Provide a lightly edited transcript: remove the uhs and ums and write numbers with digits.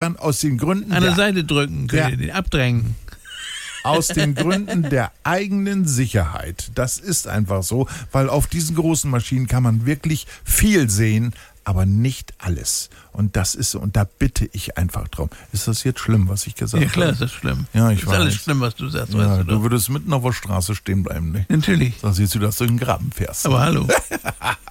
kann, aus den Gründen An der Seite drücken, könnt ihr den abdrängen. aus den Gründen der eigenen Sicherheit. Das ist einfach so, weil auf diesen großen Maschinen kann man wirklich viel sehen, aber nicht alles. Und das ist so, und da bitte ich einfach drum. Ist das jetzt schlimm, was ich gesagt habe? Ja klar, ist das schlimm. Ja, ich ist weiß. alles schlimm, was du sagst, Ja, weißt du du doch. würdest mitten auf der Straße stehen bleiben, ne? Natürlich. Da siehst du, dass du in den Graben fährst. Aber hallo.